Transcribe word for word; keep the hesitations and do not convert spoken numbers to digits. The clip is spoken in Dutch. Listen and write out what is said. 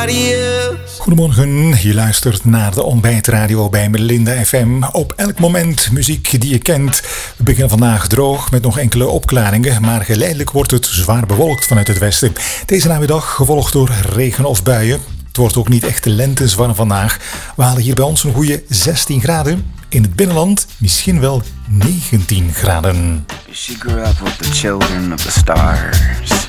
somebody else. Goedemorgen, je luistert naar de ontbijtradio bij Melinda F M. Op elk moment muziek die je kent. We beginnen vandaag droog met nog enkele opklaringen, maar geleidelijk wordt het zwaar bewolkt vanuit het westen. Deze namiddag gevolgd door regen of buien. Het wordt ook niet echt de lentezwarm vandaag. We halen hier bij ons een goede zestien graden. In het binnenland misschien wel negentien graden. She grew up with the children of the stars.